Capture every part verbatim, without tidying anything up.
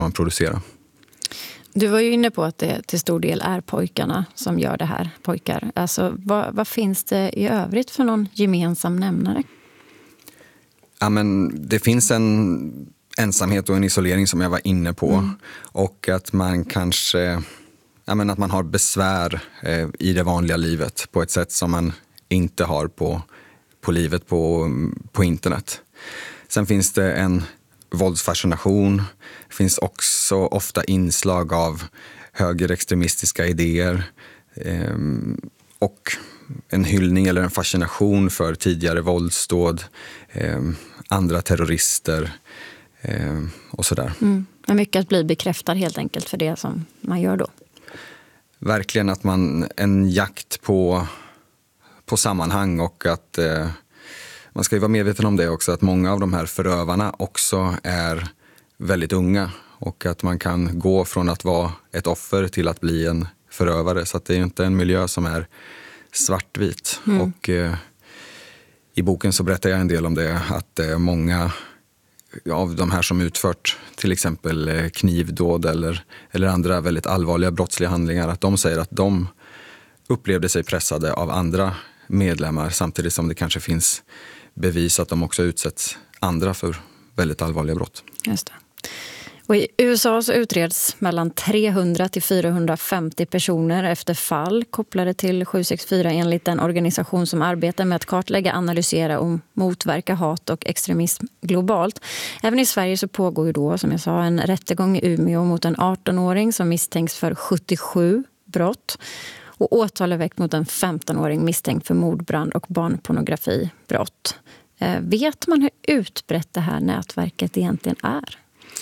man producerar. Du var ju inne på att det till stor del är pojkarna som gör det här, pojkar. Alltså, vad, vad finns det i övrigt för någon gemensam nämnare? Ja, men det finns en ensamhet och en isolering som jag var inne på. Mm. Och att man kanske, ja, men att man har besvär eh, i det vanliga livet på ett sätt som man inte har på, på livet på, på internet. Sen finns det en våldsfascination. Det finns också ofta inslag av högerextremistiska idéer eh, och en hyllning eller en fascination för tidigare våldsdåd, eh, andra terrorister eh, och sådär. Mm. Men mycket att bli bekräftad helt enkelt för det som man gör då. Verkligen att man, en jakt på, på sammanhang och att eh, man ska ju vara medveten om det också, att många av de här förövarna också är väldigt unga och att man kan gå från att vara ett offer till att bli en förövare. Så att det är inte en miljö som är svartvit. Mm. Och eh, i boken så berättar jag en del om det, att eh, många av de här som utfört till exempel eh, knivdåd eller, eller andra väldigt allvarliga brottsliga handlingar, att de säger att de upplevde sig pressade av andra medlemmar samtidigt som det kanske finns bevis att de också utsätts andra för väldigt allvarliga brott. Just det. Och i U S A så utreds mellan trehundra till fyrahundrafemtio personer efter fall kopplade till sju sex fyra enligt en organisation som arbetar med att kartlägga, analysera och motverka hat och extremism globalt. Även i Sverige så pågår ju då, som jag sa, en rättegång i Umeå mot en arton-åring som misstänks för sjuttiosju brott. Och åtal är väckt mot en femton-åring misstänkt för mordbrand och barnpornografibrott. Eh, vet man hur utbrett det här nätverket egentligen är?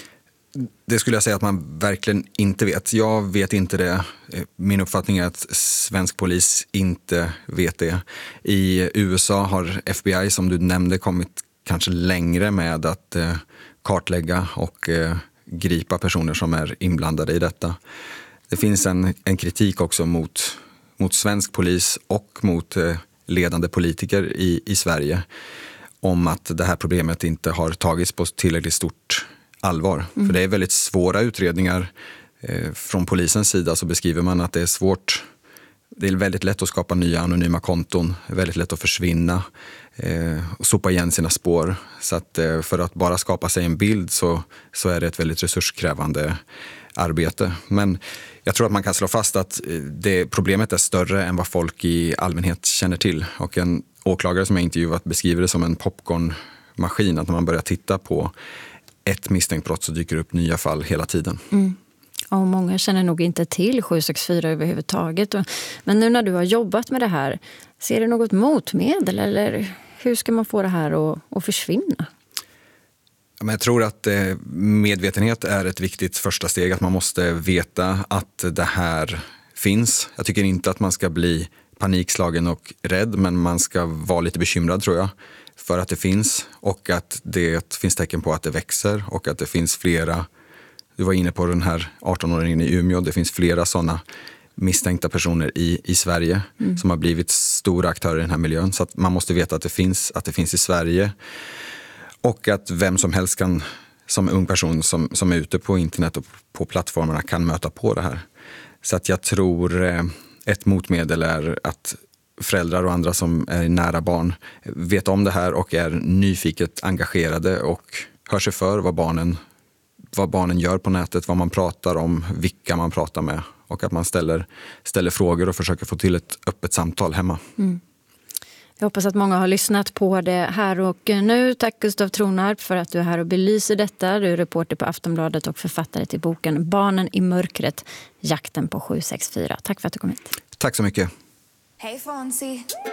Det skulle jag säga att man verkligen inte vet. Jag vet inte det. Min uppfattning är att svensk polis inte vet det. I U S A har F B I, som du nämnde, kommit kanske längre med att eh, kartlägga och eh, gripa personer som är inblandade i detta. Det finns en, en kritik också mot, mot svensk polis och mot eh, ledande politiker i, i Sverige om att det här problemet inte har tagits på tillräckligt stort allvar. Mm. För det är väldigt svåra utredningar. Eh, från polisens sida så beskriver man att det är svårt. Det är väldigt lätt att skapa nya anonyma konton. Det är väldigt lätt att försvinna eh, och sopa igen sina spår. Så att eh, för att bara skapa sig en bild så, så är det ett väldigt resurskrävande arbete. Men jag tror att man kan slå fast att det problemet är större än vad folk i allmänhet känner till. Och en åklagare som jag intervjuat beskriver det som en popcornmaskin. Att när man börjar titta på ett misstänkt brott så dyker det upp nya fall hela tiden. Mm. Och många känner nog inte till sju sex fyra överhuvudtaget. Men nu när du har jobbat med det här, ser du något motmedel eller hur ska man få det här att, att försvinna? Men jag tror att medvetenhet är ett viktigt första steg. Att man måste veta att det här finns. Jag tycker inte att man ska bli panikslagen och rädd, men man ska vara lite bekymrad, tror jag, för att det finns och att det finns tecken på att det växer och att det finns flera. Du var inne på den här arton-åringen i Umeå. Det finns flera sådana misstänkta personer i, i Sverige mm. som har blivit stora aktörer i den här miljön. Så att man måste veta att det finns, att det finns i Sverige. Och att vem som helst kan, som ung person som, som är ute på internet och på plattformarna, kan möta på det här. Så att jag tror eh, ett motmedel är att föräldrar och andra som är nära barn vet om det här och är nyfiket engagerade och hör sig för vad barnen, vad barnen gör på nätet, vad man pratar om, vilka man pratar med och att man ställer, ställer frågor och försöker få till ett öppet samtal hemma. Mm. Jag hoppas att många har lyssnat på det här och nu. Tack Gustav Tronarp för att du är här och belyser detta. Du är reporter på Aftonbladet och författare till boken Barnen i mörkret, jakten på sju sex fyra. Tack för att du kom hit. Tack så mycket. Hej Fonzie.